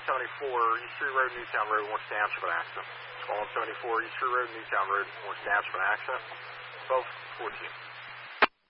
174 East Street Road, Newtown Road, Orange Township, an accident. Call 174 East Street Road, Newtown Road, Orange Township, an accident. 1214.